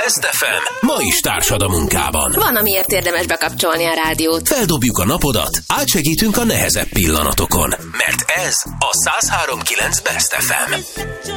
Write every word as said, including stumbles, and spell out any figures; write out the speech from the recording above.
Best ef em ma is társad a munkában. Van, amiért érdemes bekapcsolni a rádiót. Feldobjuk a napodat, átsegítünk a nehezebb pillanatokon. Mert ez a száz három pont kilenc Best ef em.